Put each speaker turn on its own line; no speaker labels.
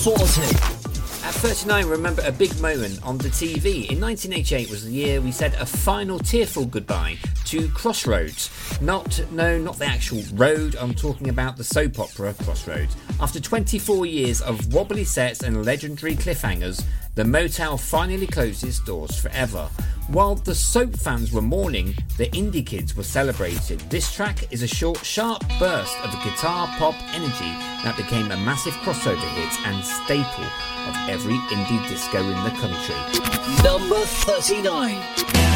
40.
At 39, remember a big moment on the TV. In 1988 was the year we said a final tearful goodbye to Crossroads. Not the actual road, I'm talking about the soap opera Crossroads. After 24 years of wobbly sets and legendary cliffhangers, the motel finally closed its doors forever. While the soap fans were mourning, the indie kids were celebrating. This track is a short, sharp burst of guitar pop energy that became a massive crossover hit and staple of every indie disco in the country.
Number 39.